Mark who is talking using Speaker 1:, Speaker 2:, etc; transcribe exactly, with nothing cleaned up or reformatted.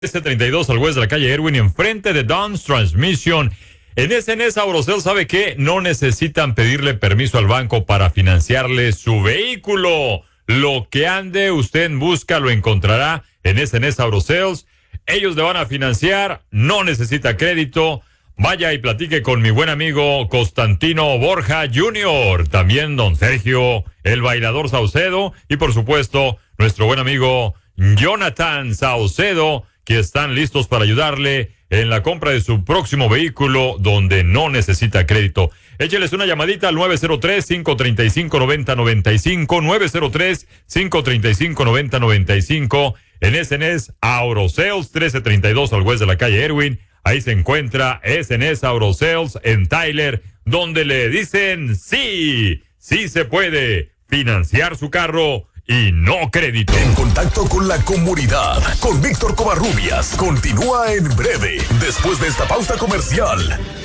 Speaker 1: Este treinta y dos al west de la calle Erwin, enfrente de Don's Transmission. En S N S Aurocel, ¿sabe qué? No necesitan pedirle permiso al banco para financiarle su vehículo. Lo que ande usted en busca lo encontrará en S N S Aurocel. Ellos le van a financiar, no necesita crédito. Vaya y platique con mi buen amigo Constantino Borja junior También don Sergio, el bailador Saucedo. Y por supuesto, nuestro buen amigo Jonathan Saucedo, que están listos para ayudarle en la compra de su próximo vehículo donde no necesita crédito. Écheles una llamadita al nueve cero tres, cinco tres cinco, nueve cero nueve cinco, nueve cero tres, cinco tres cinco, nueve cero nueve cinco. En S N S Aurocels, trece treinta y dos al west de la calle Erwin. Ahí se encuentra S N S Aurocels en Tyler, donde le dicen sí, sí se puede financiar su carro y no crédito.
Speaker 2: En contacto con la comunidad, con Víctor Covarrubias, continúa en breve, después de esta pausa comercial.